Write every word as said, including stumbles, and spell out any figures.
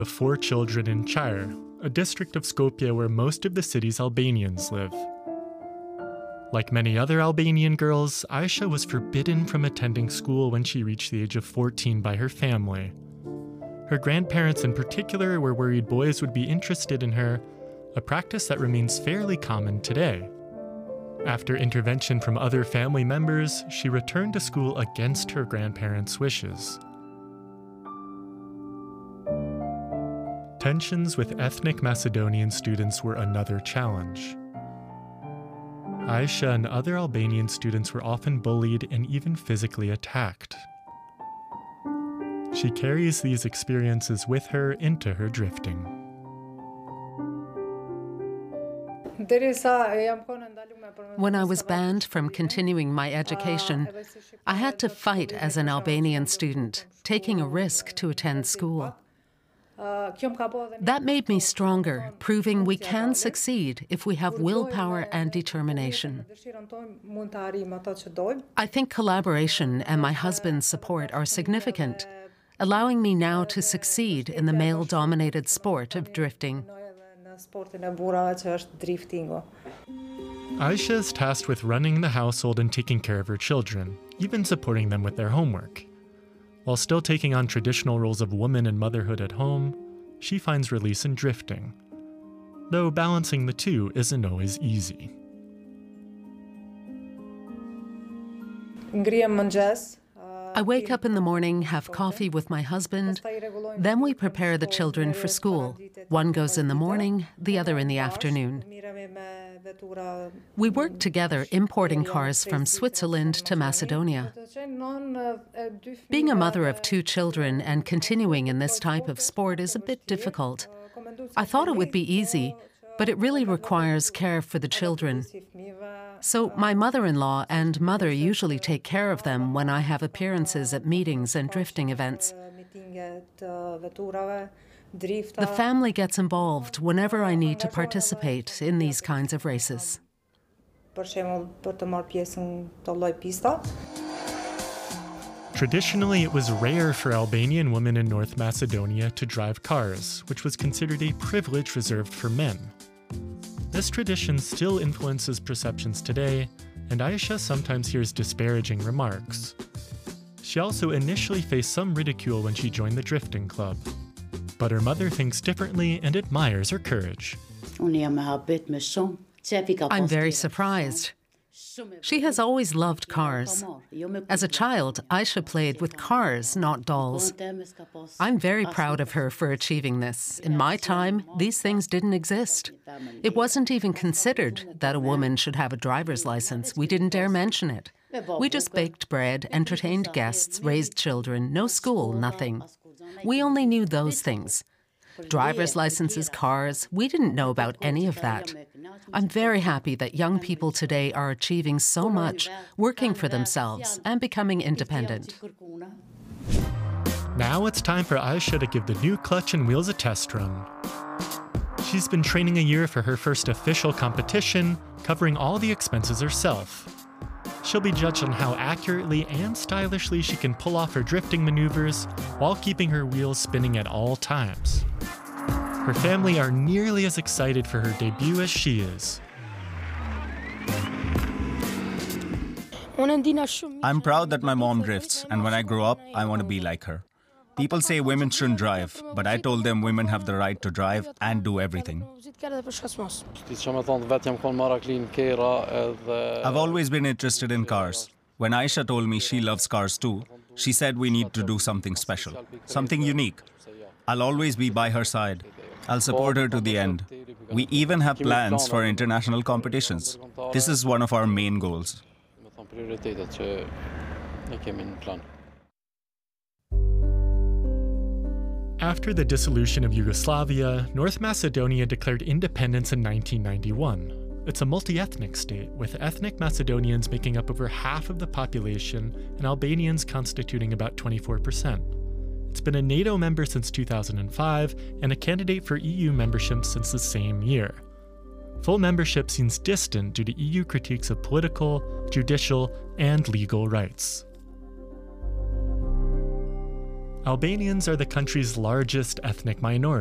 of four children in Chire, a district of Skopje where most of the city's Albanians live. Like many other Albanian girls, Aisha was forbidden from attending school when she reached the age of fourteen by her family. Her grandparents in particular were worried boys would be interested in her, a practice that remains fairly common today. After intervention from other family members, she returned to school against her grandparents' wishes. Tensions with ethnic Macedonian students were another challenge. Aisha and other Albanian students were often bullied and even physically attacked. She carries these experiences with her into her drifting. When I was banned from continuing my education, I had to fight as an Albanian student, taking a risk to attend school. That made me stronger, proving we can succeed if we have willpower and determination. I think collaboration and my husband's support are significant, allowing me now to succeed in the male-dominated sport of drifting. Aisha is tasked with running the household and taking care of her children, even supporting them with their homework. While still taking on traditional roles of woman and motherhood at home, she finds release in drifting, though balancing the two isn't always easy. I wake up in the morning, have coffee with my husband, then we prepare the children for school. One goes in the morning, the other in the afternoon. We work together importing cars from Switzerland to Macedonia. Being a mother of two children and continuing in this type of sport is a bit difficult. I thought it would be easy, but it really requires care for the children. So my mother-in-law and mother usually take care of them when I have appearances at meetings and drifting events. The family gets involved whenever I need to participate in these kinds of races. Traditionally, it was rare for Albanian women in North Macedonia to drive cars, which was considered a privilege reserved for men. This tradition still influences perceptions today, and Aisha sometimes hears disparaging remarks. She also initially faced some ridicule when she joined the drifting club. But her mother thinks differently and admires her courage. I'm very surprised. She has always loved cars. As a child, Aisha played with cars, not dolls. I'm very proud of her for achieving this. In my time, these things didn't exist. It wasn't even considered that a woman should have a driver's license. We didn't dare mention it. We just baked bread, entertained guests, raised children, no school, nothing. We only knew those things. Driver's licenses, cars, we didn't know about any of that. I'm very happy that young people today are achieving so much, working for themselves and becoming independent. Now it's time for Aisha to give the new clutch and wheels a test run. She's been training a year for her first official competition, covering all the expenses herself. She'll be judged on how accurately and stylishly she can pull off her drifting maneuvers while keeping her wheels spinning at all times. Her family are nearly as excited for her debut as she is. I'm proud that my mom drifts, and when I grow up, I want to be like her. People say women shouldn't drive, but I told them women have the right to drive and do everything. I've always been interested in cars. When Aisha told me she loves cars too, she said we need to do something special, something unique. I'll always be by her side. I'll support her to the end. We even have plans for international competitions. This is one of our main goals. After the dissolution of Yugoslavia, North Macedonia declared independence in nineteen ninety-one. It's a multi-ethnic state, with ethnic Macedonians making up over half of the population and Albanians constituting about twenty-four percent. It's been a NATO member since two thousand five and a candidate for E U membership since the same year. Full membership seems distant due to E U critiques of political, judicial, and legal rights. Albanians are the country's largest ethnic minority.